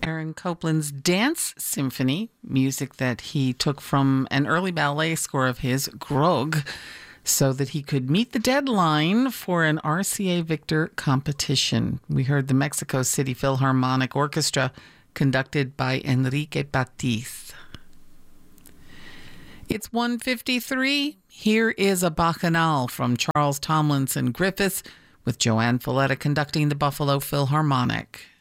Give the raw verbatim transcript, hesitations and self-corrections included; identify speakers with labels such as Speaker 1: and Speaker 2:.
Speaker 1: Aaron Copland's Dance Symphony, music that he took from an early ballet score of his, Grog, so that he could meet the deadline for an R C A Victor competition. We heard the Mexico City Philharmonic Orchestra, conducted by Enrique Patiz. It's one fifty-three. Here is a Bacchanal from Charles Tomlinson Griffiths, with Joanne Falletta conducting the Buffalo Philharmonic.